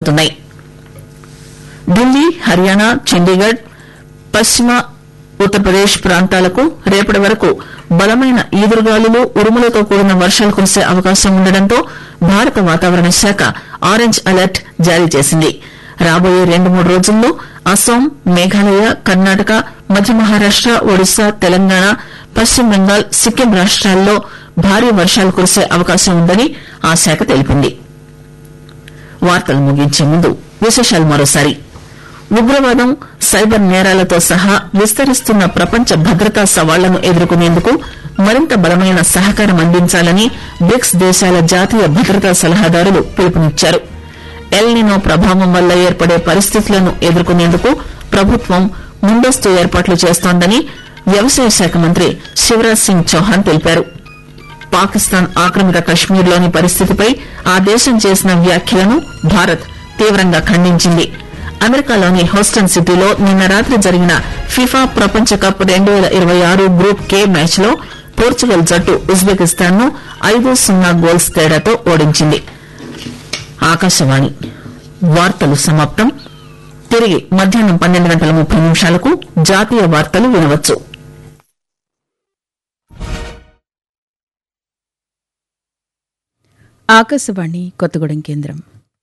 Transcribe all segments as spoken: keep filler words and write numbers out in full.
కొనసాగుతున్నాయి. ఢిల్లీ, హర్యానా, చండీగఢ్, పశ్చిమ ఉత్తరప్రదేశ్ ప్రాంతాలకు రేపటి వరకు బలమైన ఈదురుగాలులు, ఉరుములతో కూడిన వర్షాలు కురిసే అవకాశం ఉండడంతో భారత వాతావరణ శాఖ ఆరెంజ్ అలర్ట్ జారీ చేసింది. రాబోయే రెండు మూడు రోజుల్లో అస్సాం, మేఘాలయ, కర్ణాటక, మధ్య మహారాష్ట, ఒడిశా, తెలంగాణ, పశ్చిమ బెంగాల్, సిక్కిం రాష్ట్రాల్లో భారీ వర్షాలు కురిసే అవకాశం ఉందని ఆ శాఖ తెలిపింది. వార్తలు ముగించే ముందు విశేషాలు మరోసారి. ఉగ్రవాదం, సైబర్ నేరాలతో సహా విస్తరిస్తున్న ప్రపంచ భద్రతా సవాళ్లను ఎదుర్కొనేందుకు మరింత బలమైన సహకారం అందించాలని బ్రిక్స్ దేశాల జాతీయ భద్రతా సలహాదారులు పిలుపునిచ్చారు. ఎల్నినో ప్రభావం వల్ల ఏర్పడే పరిస్థితులను ఎదుర్కొనేందుకు ప్రభుత్వం ముందస్తు ఏర్పాట్లు చేస్తోందని వ్యవసాయ శాఖ మంత్రి శివరాజ్ సింగ్ చౌహాన్ తెలిపారు. పాకిస్తాన్ ఆక్రమిత కశ్మీర్లోని పరిస్థితిపై ఆ దేశం చేసిన వ్యాఖ్యలను భారత్ తీవ్రంగా ఖండించింది. అమెరికాలోని హౌస్టన్ సిటీలో నిన్న రాత్రి జరిగిన ఫిఫా ప్రపంచ కప్ రెండు పేల ఇరవై ఆరు గ్రూప్ కే మ్యాచ్ లో పోర్చుగల్ జట్టు ఉజ్బెకిస్తాన్ ను ఐదు సున్నా గోల్స్ తేడాతో ఓడించింది. ఆకాశవాణి వార్తలు సమాప్తం. తిరిగి మధ్యాహ్నం పన్నెండు గంటల ముప్పై నిమిషాలకు జాతీయ వార్తలు వినవచ్చు. ఆకాశవాణి కొత్తగూడెం కేంద్రం.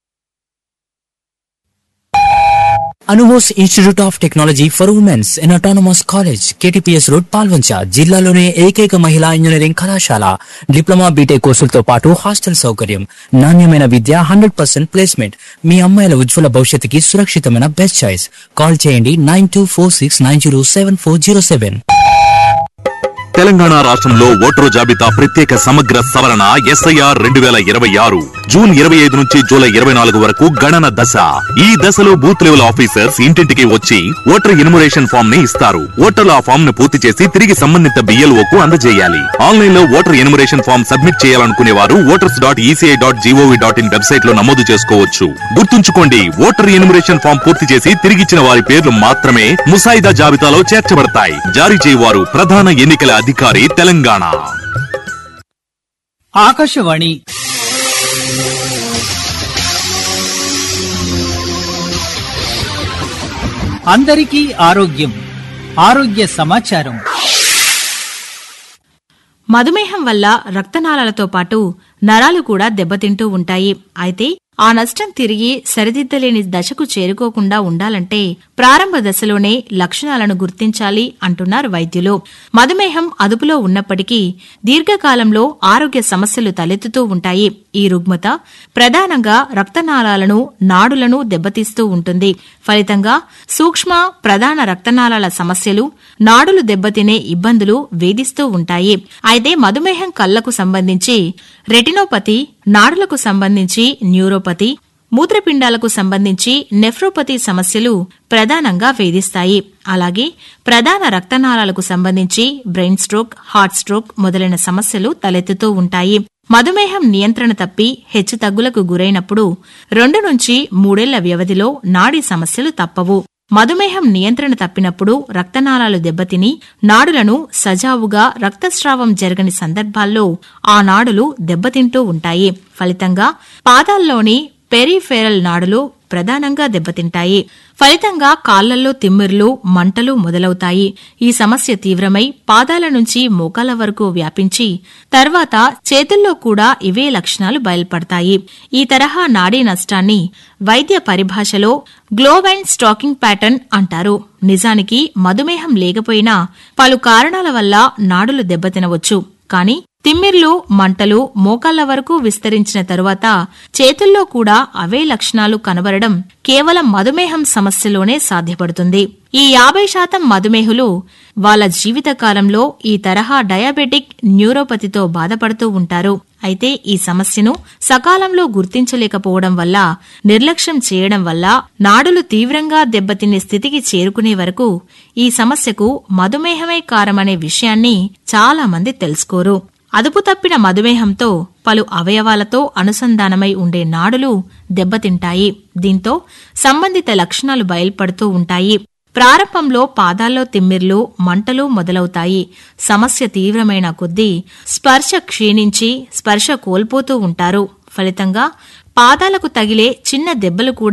అనుమోస్ institute of technology for women's in autonomous college, KTPS road, Palvancha. జిల్లాలోనే ఏకైక మహిళా ఇంజనీరింగ్ కళాశాల. డిప్లొమా, బీటెక్ కోర్సులతో పాటు హాస్టల్ సౌకర్యం, నాణ్యమైన విద్య, హండ్రెడ్ పర్సెంట్ ప్లేస్మెంట్. మీ అమ్మాయిల ఉజ్వల భవిష్యత్తుకి సురక్షితమైన బెస్ట్ చాయిస్. కాల్ చేయండి nine two four six nine zero seven four zero seven. Telangana రాష్ట్రంలో ఓటరు జాబితా ప్రత్యేక సమగ్ర సవరణ ఎస్ఐఆర్ రెండు వేల ఇరవై ఆరు జూన్ ఇరవై ఐదు నుంచి జూలై ఇరవై నాలుగు వరకు గణన దశ. ఈ దశలో బూత్ లెవెల్ ఆఫీసర్స్ ఇంటింటికి వచ్చి ఓటర్ ఎన్యుమరేషన్ ఫామ్ ని ఇస్తారు. ఓటర్లు ఆ ఫామ్ ను పూర్తి చేసి తిరిగి సంబంధిత బిఎల్ఓకు అందజేయాలి. ఆన్లైన్ లో ఓటర్ ఎన్యుమరేషన్ ఫామ్ సబ్మిట్ చేయాలనుకునే వారు voters dot ECI dot GOV dot in website లో నమోదు చేసుకోవచ్చు. గుర్తుంచుకోండి, ఓటర్ ఎన్యుమరేషన్ ఫామ్ పూర్తి చేసి తిరిగిచ్చిన వారి పేర్లు మాత్రమే ముసాయిదా జాబితాలో చేర్చబడతాయి. జారీ చేయవారు ప్రధాన ఎన్నికల అధికారి, తెలంగాణ. ఆకాశవాణి అందరికీ ఆరోగ్యం, ఆరోగ్య సమాచారం. మధుమేహం వల్ల రక్తనాళాలతో పాటు నరాలు కూడా దెబ్బతింటూ ఉంటాయి. అయితే ఆ నష్టం తిరిగి సరిదిద్దలేని దశకు చేరుకోకుండా ఉండాలంటే ప్రారంభ దశలోనే లక్షణాలను గుర్తించాలి అంటున్నారు వైద్యులు. మధుమేహం అదుపులో ఉన్నప్పటికీ దీర్ఘకాలంలో ఆరోగ్య సమస్యలు తలెత్తుతూ ఉంటాయి. ఈ రుగ్మత ప్రధానంగా రక్తనాళాలను, నాడులను దెబ్బతీస్తూ ఉంటుంది. ఫలితంగా సూక్ష్మ, ప్రధాన రక్తనాళాల సమస్యలు, నాడులు దెబ్బతినే ఇబ్బందులు వేధిస్తూ ఉంటాయి. అయితే మధుమేహం కళ్లకు సంబంధించి రెటినోపతి, నాడులకు సంబంధించి న్యూరోపతి, మూత్రపిండాలకు సంబంధించి నెఫ్రోపతి సమస్యలు ప్రధానంగా వేధిస్తాయి. అలాగే ప్రధాన రక్తనాళాలకు సంబంధించి బ్రెయిన్ స్ట్రోక్, హార్ట్ స్ట్రోక్ మొదలైన సమస్యలు తలెత్తుతూ ఉంటాయి. మధుమేహం నియంత్రణ తప్పి హెచ్చుతగ్గులకు గురైనప్పుడు రెండు నుంచి మూడేళ్ల వ్యవధిలో నాడీ సమస్యలు తప్పవు. మధుమేహం నియంత్రణ తప్పినప్పుడు రక్తనాళాలు దెబ్బతిని నాడులను సజావుగా రక్తస్రావం జరగని సందర్భాల్లో ఆ నాడులు దెబ్బతింటూ ఉంటాయి. ఫలితంగా పాదాల్లోని పెరిఫెరల్ నాడులు ప్రధానంగా దెబ్బతింటాయి. ఫలితంగా కాళ్లల్లో తిమ్మిర్లు, మంటలు మొదలవుతాయి. ఈ సమస్య తీవ్రమై పాదాల నుంచి మోకాల వరకు వ్యాపించి తర్వాత చేతుల్లో కూడా ఇవే లక్షణాలు బయల్పడతాయి. ఈ తరహా నాడీ నష్టాన్ని వైద్య పరిభాషలో గ్లోవైన్ స్టాకింగ్ ప్యాటర్న్ అంటారు. నిజానికి మధుమేహం లేకపోయినా పలు కారణాల వల్ల నాడులు దెబ్బతినవచ్చు. కానీ తిమ్మిర్లు, మంటలు మోకాళ్ల వరకు విస్తరించిన తరువాత చేతుల్లో కూడా అవే లక్షణాలు కనబడడం కేవలం మధుమేహం సమస్యలోనే సాధ్యపడుతుంది. ఈ యాభై శాతం మధుమేహులు వాళ్ల జీవితకాలంలో ఈ తరహా డయాబెటిక్ న్యూరోపతితో బాధపడుతూ ఉంటారు. అయితే ఈ సమస్యను సకాలంలో గుర్తించలేకపోవడం వల్ల, నిర్లక్ష్యం చేయడం వల్ల నాడులు తీవ్రంగా దెబ్బతినే స్థితికి చేరుకునే వరకు ఈ సమస్యకు మధుమేహమే కారణమనే విషయాన్ని చాలా మంది తెలుసుకోరు. అదుపు తప్పిన మధుమేహంతో పలు అవయవాలతో అనుసంధానమై ఉండే నాడులు దెబ్బతింటాయి. దీంతో సంబంధిత లక్షణాలు బయల్పడుతూ ఉంటాయి. ప్రారంభంలో పాదాల్లో తిమ్మిర్లు, మంటలు మొదలవుతాయి. సమస్య తీవ్రమైన కొద్దీ స్పర్శ క్షీణించి స్పర్శ కోల్పోతూ ఉంటారు. ఫలితంగా పాదాలకు తగిలే చిన్న దెబ్బలు కూడా